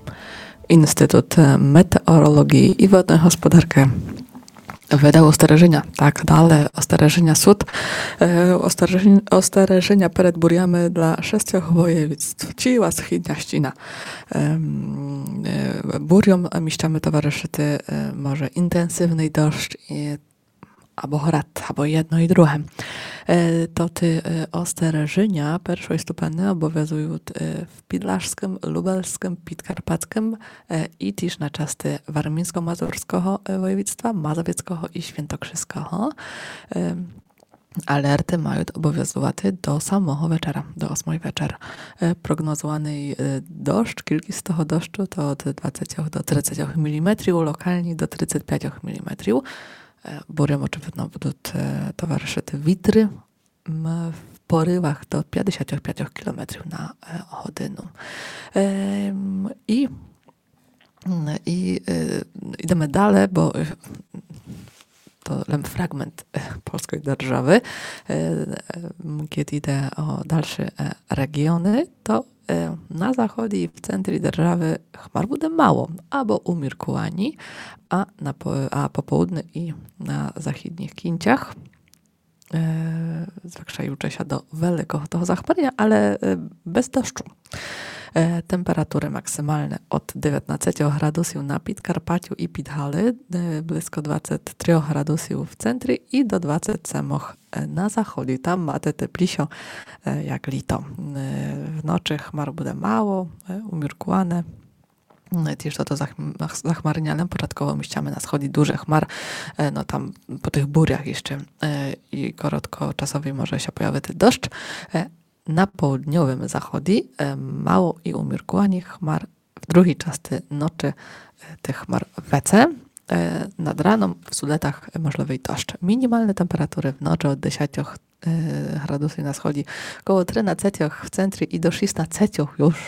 Instytut Meteorologii i Wodnej Gospodarki wydał ostrzeżenia, tak, dalej ostrzeżenia SUD, ostrzeżenia przed buriami dla 6 województw. Ciła Schidnia-Ścina. Buriom mieszczamy towarzyszyty może intensywny deszcz albo grad, albo jedno i drugie. To te ostrzeżenia pierwszej stupenie obowiązują w Podlaskim, Lubelskim, Podkarpackim i też na czasy warmińsko-mazurskiego województwa, mazowieckiego i świętokrzyskiego. Alerty mają obowiązywać do samego wieczora, do 8 wieczora. Prognozowany deszcz, kilki z tego deszczu to od 20 do 30 mm, lokalnie do 35 mm. Buriom oczywiście będą towarzyszyć witry w porywach do 55 km na godzinę. I idziemy dalej, bo to fragment polskiej держаwy. Kiedy idę o dalsze regiony, to na zachodzie i w centrum держаwy chmar będzie mało, albo umiarkowanie, a po południu i na zachodnich Kinciach zwiększają się do wielkiego toho zachmurzenia, ale bez deszczu. Temperatury maksymalne od 19 gradusów na Podkarpaciu i Podhale, blisko 23 gradusów w centrum i do 27 na zachodzie. Tam macie teplisio jak lito. W nocy chmar będzie mało, umiarkowane. Też to zachmarniane, początkowo mieściamy na wschodzie duże chmar, no tam po tych buriach jeszcze i krótkoczasowej może się pojawić deszcz. Na południowym zachodzie mało i umiarkowanie chmar, w drugiej części nocy tych chmar wece. Nad raną w Sudetach możliwy deszcz. Minimalne temperatury w nocy od 10 gradusów na wschodzie, około 13 w centrum i do 16 już